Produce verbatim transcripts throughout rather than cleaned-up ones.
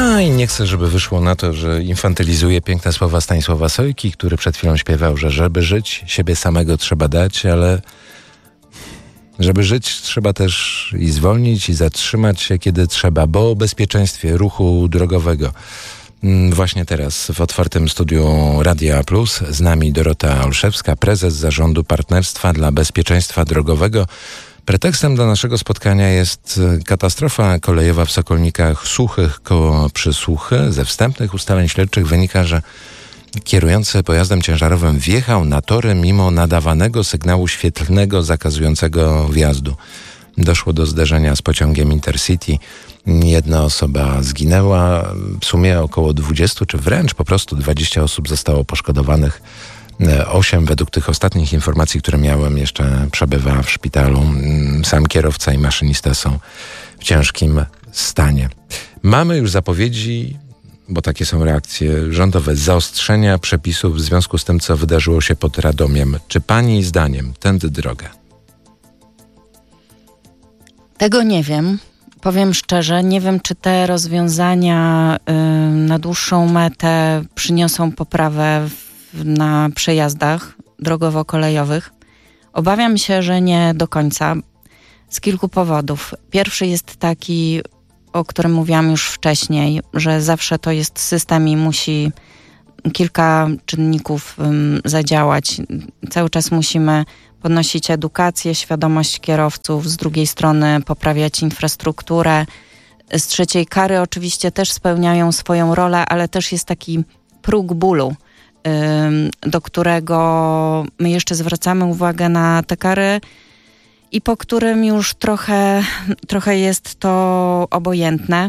A i nie chcę, żeby wyszło na to, że infantylizuję piękne słowa Stanisława Sojki, który przed chwilą śpiewał, że żeby żyć, siebie samego trzeba dać, ale żeby żyć, trzeba też i zwolnić, i zatrzymać się, kiedy trzeba, bo o bezpieczeństwie ruchu drogowego. Właśnie teraz w otwartym studiu Radia Plus z nami Dorota Olszewska, prezes Zarządu Partnerstwa dla Bezpieczeństwa Drogowego. Pretekstem do naszego spotkania jest katastrofa kolejowa w Sokolnikach Suchych koło Przysłuchy. Ze wstępnych ustaleń śledczych wynika, że kierujący pojazdem ciężarowym wjechał na tory mimo nadawanego sygnału świetlnego zakazującego wjazdu. Doszło do zderzenia z pociągiem Intercity. Jedna osoba zginęła, w sumie około dwadzieścia, czy wręcz po prostu dwadzieścia osób zostało poszkodowanych. Osiem według tych ostatnich informacji, które miałem, jeszcze przebywa w szpitalu. Sam kierowca i maszynista są w ciężkim stanie. Mamy już zapowiedzi, bo takie są reakcje rządowe, zaostrzenia przepisów w związku z tym, co wydarzyło się pod Radomiem. Czy pani zdaniem tędy droga? Tego nie wiem. Powiem szczerze, nie wiem, czy te rozwiązania y, na dłuższą metę przyniosą poprawę w, na przejazdach drogowo-kolejowych. Obawiam się, że nie do końca z kilku powodów. Pierwszy jest taki, o którym mówiłam już wcześniej, że zawsze to jest system i musi kilka czynników um, zadziałać. Cały czas musimy podnosić edukację, świadomość kierowców, z drugiej strony poprawiać infrastrukturę. Z trzeciej, kary oczywiście też spełniają swoją rolę, ale też jest taki próg bólu, ym, do którego my jeszcze zwracamy uwagę na te kary i po którym już trochę, trochę jest to obojętne.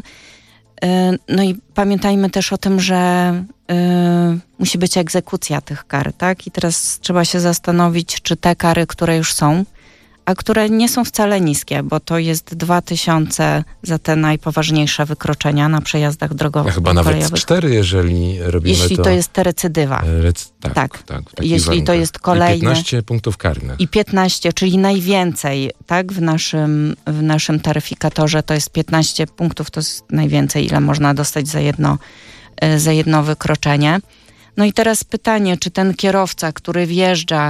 No i pamiętajmy też o tym, że y, musi być egzekucja tych kar, tak? I teraz trzeba się zastanowić, czy te kary, które już są, a które nie są wcale niskie, bo to jest dwa tysiące za te najpoważniejsze wykroczenia na przejazdach drogowych. A chyba nawet cztery, jeżeli robimy Jeśli to... to jest recydywa. Rec... Tak, tak. tak Jeśli warunkach. to jest kolejny... I piętnaście punktów karnych. I piętnaście, czyli najwięcej, tak? W naszym, w naszym taryfikatorze to jest piętnaście punktów, to jest najwięcej, ile można dostać za jedno, za jedno wykroczenie. No i teraz pytanie, czy ten kierowca, który wjeżdża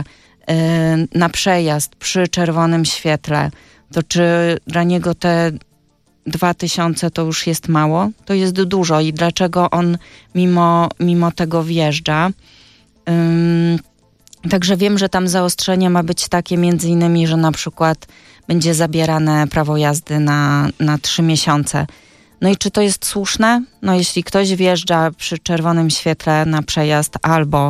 na przejazd przy czerwonym świetle, to czy dla niego te dwa tysiące to już jest mało? To jest dużo i dlaczego on mimo, mimo tego wjeżdża? Um, także wiem, że tam zaostrzenie ma być takie między innymi, że na przykład będzie zabierane prawo jazdy na, na trzy miesiące. No i czy to jest słuszne? No jeśli ktoś wjeżdża przy czerwonym świetle na przejazd albo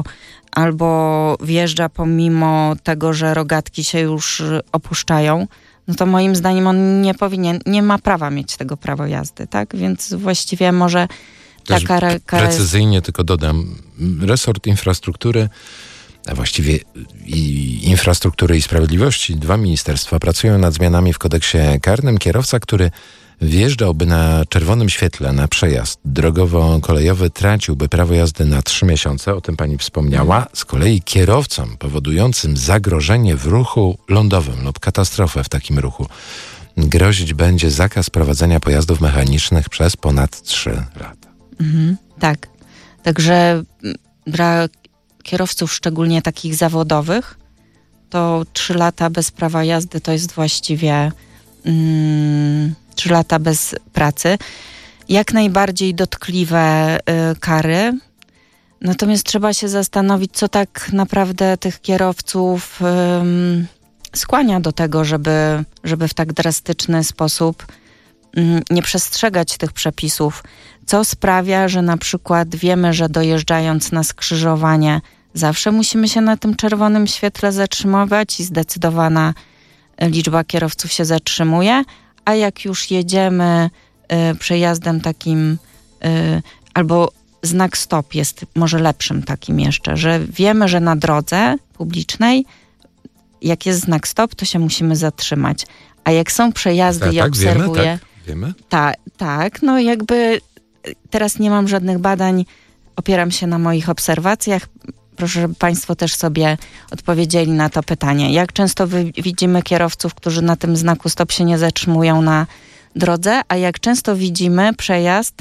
albo wjeżdża pomimo tego, że rogatki się już opuszczają, no to moim zdaniem on nie powinien, nie ma prawa mieć tego prawa jazdy, tak? Więc właściwie może ta kara... kara precyzyjnie jest... tylko dodam, resort infrastruktury, a właściwie i infrastruktury i sprawiedliwości, dwa ministerstwa pracują nad zmianami w kodeksie karnym. Kierowca, który wjeżdżałby na czerwonym świetle na przejazd drogowo-kolejowy, traciłby prawo jazdy na trzy miesiące, o tym pani wspomniała. Z kolei kierowcom powodującym zagrożenie w ruchu lądowym lub katastrofę w takim ruchu grozić będzie zakaz prowadzenia pojazdów mechanicznych przez ponad trzy lata. Mhm, tak. Także dla kierowców, szczególnie takich zawodowych, to trzy lata bez prawa jazdy to jest właściwie... Mm, trzy lata bez pracy. Jak najbardziej dotkliwe y, kary. Natomiast trzeba się zastanowić, co tak naprawdę tych kierowców y, skłania do tego, żeby, żeby w tak drastyczny sposób y, nie przestrzegać tych przepisów. Co sprawia, że na przykład wiemy, że dojeżdżając na skrzyżowanie zawsze musimy się na tym czerwonym świetle zatrzymywać i zdecydowana liczba kierowców się zatrzymuje, a jak już jedziemy y, przejazdem takim, y, albo znak stop jest może lepszym takim jeszcze, że wiemy, że na drodze publicznej, jak jest znak stop, to się musimy zatrzymać. A jak są przejazdy Ta, i tak, obserwuję... Wiemy, tak, wiemy? Ta, tak, no jakby teraz nie mam żadnych badań, opieram się na moich obserwacjach. Proszę, żeby państwo też sobie odpowiedzieli na to pytanie. Jak często wy, widzimy kierowców, którzy na tym znaku stop się nie zatrzymują na drodze, a jak często widzimy przejazd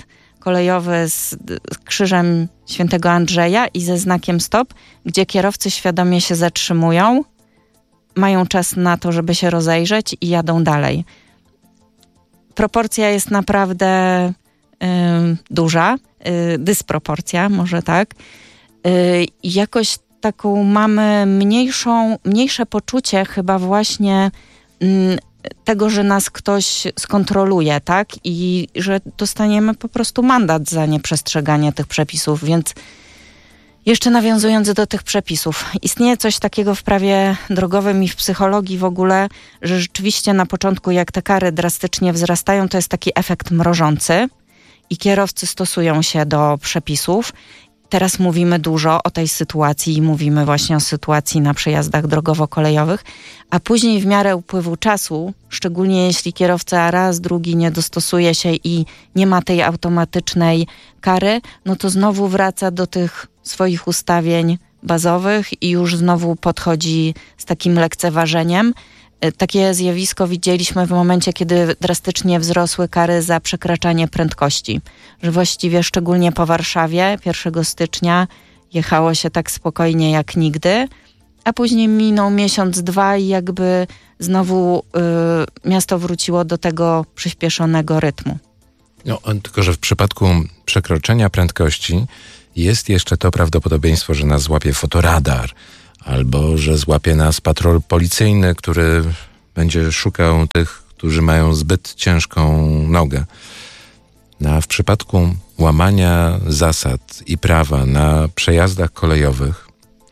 kolejowy z, z krzyżem Świętego Andrzeja i ze znakiem stop, gdzie kierowcy świadomie się zatrzymują, mają czas na to, żeby się rozejrzeć i jadą dalej. Proporcja jest naprawdę y, duża, y, dysproporcja, może tak. Y, jakoś taką mamy mniejszą, mniejsze poczucie chyba właśnie y, tego, że nas ktoś skontroluje, tak? I że dostaniemy po prostu mandat za nieprzestrzeganie tych przepisów, więc jeszcze nawiązując do tych przepisów, istnieje coś takiego w prawie drogowym i w psychologii w ogóle, że rzeczywiście na początku jak te kary drastycznie wzrastają, to jest taki efekt mrożący i kierowcy stosują się do przepisów. Teraz mówimy dużo o tej sytuacji i mówimy właśnie o sytuacji na przejazdach drogowo-kolejowych, a później w miarę upływu czasu, szczególnie jeśli kierowca raz, drugi nie dostosuje się i nie ma tej automatycznej kary, no to znowu wraca do tych swoich ustawień bazowych i już znowu podchodzi z takim lekceważeniem. Takie zjawisko widzieliśmy w momencie, kiedy drastycznie wzrosły kary za przekraczanie prędkości. Że właściwie szczególnie po Warszawie pierwszego stycznia jechało się tak spokojnie jak nigdy, a później minął miesiąc, dwa i jakby znowu y, miasto wróciło do tego przyspieszonego rytmu. No, tylko że w przypadku przekroczenia prędkości jest jeszcze to prawdopodobieństwo, że nas złapie fotoradar, albo że złapie nas patrol policyjny, który będzie szukał tych, którzy mają zbyt ciężką nogę. No, a w przypadku łamania zasad i prawa na przejazdach kolejowych,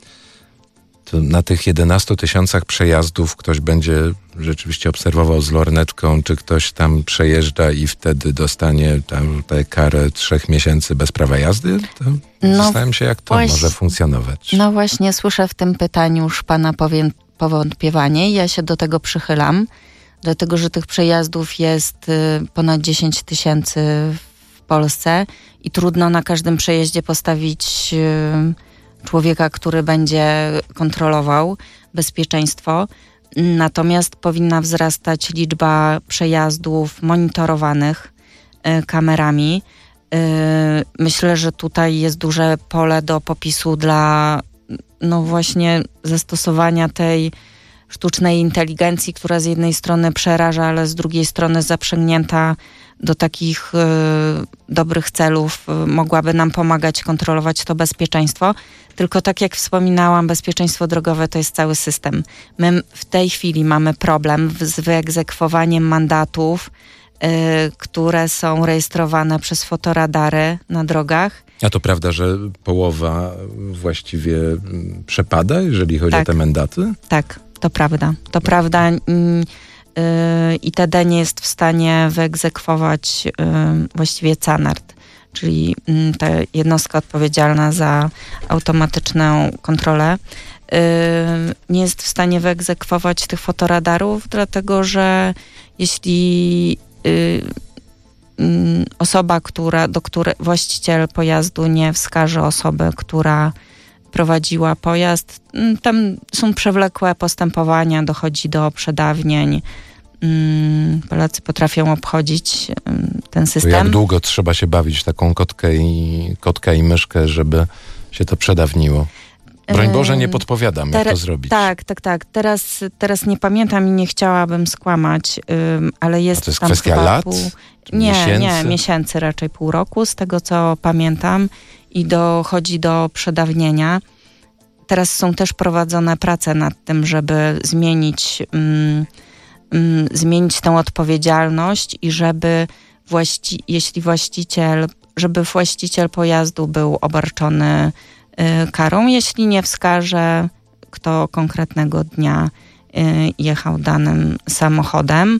to na tych jedenastu tysiącach przejazdów ktoś będzie rzeczywiście obserwował z lornetką, czy ktoś tam przejeżdża i wtedy dostanie tam tę karę trzech miesięcy bez prawa jazdy? To no, zastanawiam się, jak to właśnie może funkcjonować. No właśnie, słyszę w tym pytaniu już pana powiem, powątpiewanie i ja się do tego przychylam, dlatego że tych przejazdów jest y, ponad dziesięć tysięcy w Polsce i trudno na każdym przejeździe postawić y, człowieka, który będzie kontrolował bezpieczeństwo. Natomiast powinna wzrastać liczba przejazdów monitorowanych y, kamerami. Y, myślę, że tutaj jest duże pole do popisu dla no właśnie zastosowania tej sztucznej inteligencji, która z jednej strony przeraża, ale z drugiej strony zaprzęgnięta do takich y, dobrych celów y, mogłaby nam pomagać kontrolować to bezpieczeństwo. Tylko tak jak wspominałam, bezpieczeństwo drogowe to jest cały system. My w tej chwili mamy problem w, z wyegzekwowaniem mandatów, y, które są rejestrowane przez fotoradary na drogach. A to prawda, że połowa właściwie przepada, jeżeli chodzi tak. o te mandaty? Tak, to prawda. To prawda. Yy, I T D nie jest w stanie wyegzekwować yy, właściwie CANARD, czyli yy, ta jednostka odpowiedzialna za automatyczną kontrolę. Yy, nie jest w stanie wyegzekwować tych fotoradarów, dlatego że jeśli yy, osoba, która, do której właściciel pojazdu nie wskaże osoby, która prowadziła pojazd, tam są przewlekłe postępowania, dochodzi do przedawnień. Polacy potrafią obchodzić ten system. To jak długo trzeba się bawić w taką kotkę i, kotkę i myszkę, żeby się to przedawniło? Broń Boże, nie podpowiadam, Ter- jak to zrobić. Tak, tak, tak. Teraz, teraz nie pamiętam i nie chciałabym skłamać, ym, ale jest, A to jest tam kwestia lat? Nie, miesięcy? nie, miesięcy, raczej pół roku, z tego co pamiętam, i dochodzi do przedawnienia. Teraz są też prowadzone prace nad tym, żeby zmienić, ym, ym, zmienić tę odpowiedzialność i żeby właści- jeśli właściciel, żeby właściciel pojazdu był obarczony karą, jeśli nie wskaże, kto konkretnego dnia jechał danym samochodem.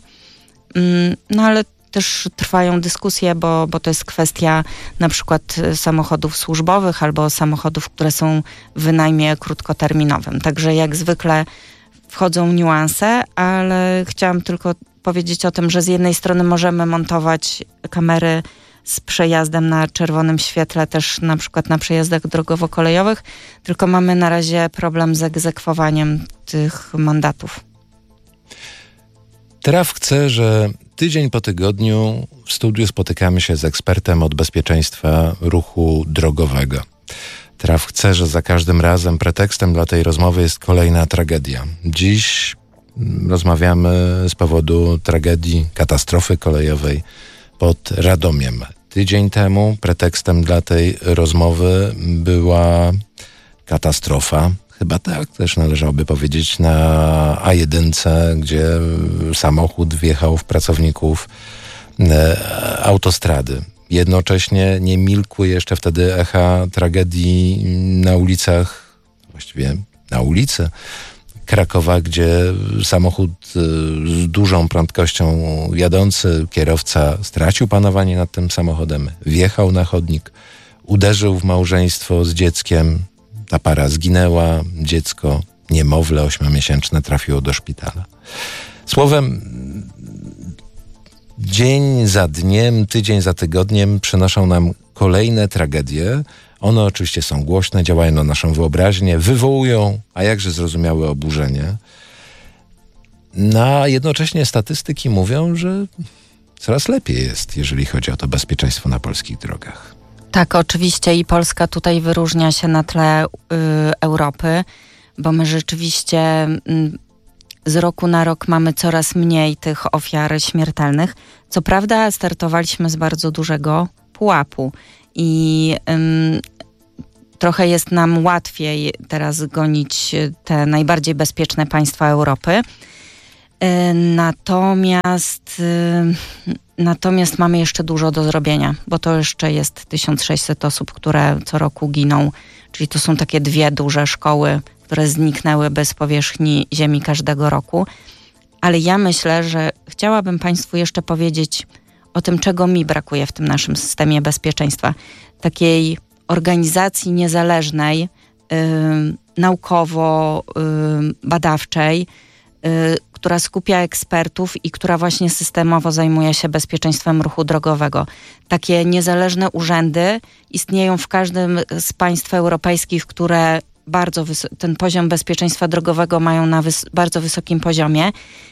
No ale też trwają dyskusje, bo, bo to jest kwestia na przykład samochodów służbowych albo samochodów, które są w wynajmie krótkoterminowym. Także jak zwykle wchodzą niuanse, ale chciałam tylko powiedzieć o tym, że z jednej strony możemy montować kamery z przejazdem na czerwonym świetle, też na przykład na przejazdach drogowo-kolejowych, tylko mamy na razie problem z egzekwowaniem tych mandatów. Traf chce, że tydzień po tygodniu w studiu spotykamy się z ekspertem od bezpieczeństwa ruchu drogowego. Traf chce, że za każdym razem pretekstem dla tej rozmowy jest kolejna tragedia. Dziś rozmawiamy z powodu tragedii, katastrofy kolejowej pod Radomiem. Tydzień temu pretekstem dla tej rozmowy była katastrofa, chyba tak też należałoby powiedzieć, na A jeden, gdzie samochód wjechał w pracowników e, autostrady. Jednocześnie nie milkły jeszcze wtedy echa tragedii na ulicach, właściwie na ulicy Krakowa, gdzie samochód z dużą prędkością jadący, kierowca stracił panowanie nad tym samochodem, wjechał na chodnik, uderzył w małżeństwo z dzieckiem, ta para zginęła, dziecko, niemowlę ośmiomiesięczne trafiło do szpitala. Słowem, dzień za dniem, tydzień za tygodniem przynoszą nam kolejne tragedie. One oczywiście są głośne, działają na naszą wyobraźnię, wywołują, a jakże zrozumiałe oburzenie. No a jednocześnie statystyki mówią, że coraz lepiej jest, jeżeli chodzi o to bezpieczeństwo na polskich drogach. Tak, oczywiście i Polska tutaj wyróżnia się na tle y, Europy, bo my rzeczywiście y, z roku na rok mamy coraz mniej tych ofiar śmiertelnych. Co prawda startowaliśmy z bardzo dużego pułapu i y, trochę jest nam łatwiej teraz gonić te najbardziej bezpieczne państwa Europy. Y, natomiast... Y, Natomiast mamy jeszcze dużo do zrobienia, bo to jeszcze jest tysiąc sześćset osób, które co roku giną. Czyli to są takie dwie duże szkoły, które zniknęłyby z powierzchni ziemi każdego roku. Ale ja myślę, że chciałabym Państwu jeszcze powiedzieć o tym, czego mi brakuje w tym naszym systemie bezpieczeństwa. Takiej organizacji niezależnej, yy, naukowo-badawczej, yy, yy, która skupia ekspertów i która właśnie systemowo zajmuje się bezpieczeństwem ruchu drogowego. Takie niezależne urzędy istnieją w każdym z państw europejskich, które bardzo wys- ten poziom bezpieczeństwa drogowego mają na wys- bardzo wysokim poziomie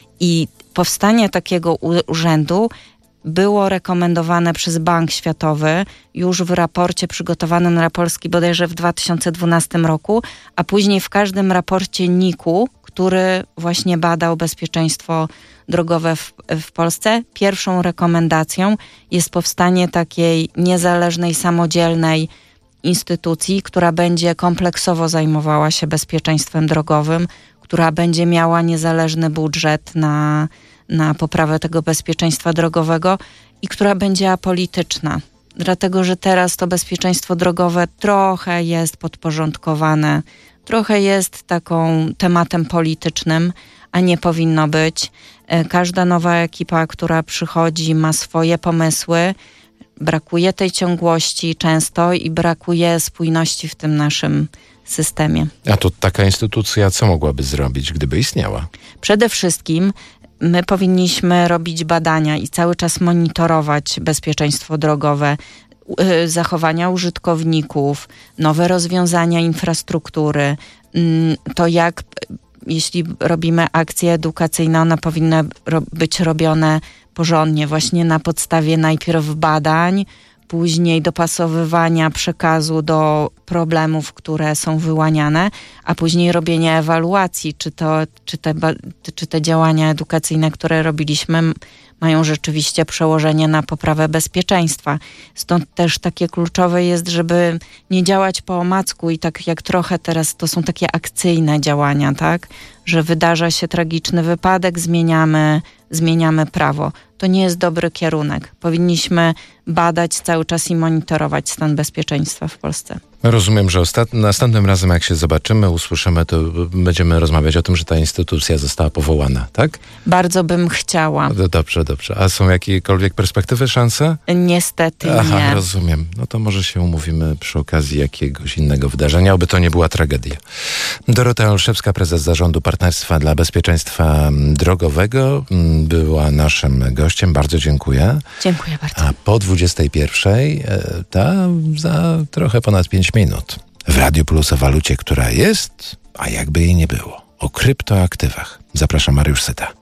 i powstanie takiego u- urzędu było rekomendowane przez Bank Światowy już w raporcie przygotowanym na Polski bodajże w dwa tysiące dwunastym roku, a później w każdym raporcie N I K-u, który właśnie badał bezpieczeństwo drogowe w, w Polsce. Pierwszą rekomendacją jest powstanie takiej niezależnej, samodzielnej instytucji, która będzie kompleksowo zajmowała się bezpieczeństwem drogowym, która będzie miała niezależny budżet na, na poprawę tego bezpieczeństwa drogowego i która będzie apolityczna. Dlatego, że teraz to bezpieczeństwo drogowe trochę jest podporządkowane, trochę jest taką tematem politycznym, a nie powinno być. Każda nowa ekipa, która przychodzi, ma swoje pomysły. Brakuje tej ciągłości często i brakuje spójności w tym naszym systemie. A to taka instytucja co mogłaby zrobić, gdyby istniała? Przede wszystkim my powinniśmy robić badania i cały czas monitorować bezpieczeństwo drogowe, zachowania użytkowników, nowe rozwiązania infrastruktury. To jak, jeśli robimy akcje edukacyjne, one powinny ro- być robione porządnie, właśnie na podstawie najpierw badań, później dopasowywania przekazu do problemów, które są wyłaniane, a później robienia ewaluacji, czy, to, czy, te, czy te działania edukacyjne, które robiliśmy, mają rzeczywiście przełożenie na poprawę bezpieczeństwa. Stąd też takie kluczowe jest, żeby nie działać po omacku i tak jak trochę teraz to są takie akcyjne działania, tak? Że wydarza się tragiczny wypadek, zmieniamy, zmieniamy prawo. To nie jest dobry kierunek. Powinniśmy badać cały czas i monitorować stan bezpieczeństwa w Polsce. Rozumiem, że ostat... następnym razem jak się zobaczymy, usłyszymy, to będziemy rozmawiać o tym, że ta instytucja została powołana, tak? Bardzo bym chciała. No dobrze, dobrze. A są jakiekolwiek perspektywy, szanse? Niestety Aha, nie. rozumiem. No to może się umówimy przy okazji jakiegoś innego wydarzenia, oby to nie była tragedia. Dorota Olszewska, prezes Zarządu Partnerstwa dla Bezpieczeństwa Drogowego, była naszym gościem. Bardzo dziękuję. Dziękuję bardzo. A po dwudziestej pierwszej, ta za trochę ponad pięć minut. W Radiu Plus o walucie, która jest, a jakby jej nie było. O kryptoaktywach. Zapraszam, Mariusz Syta.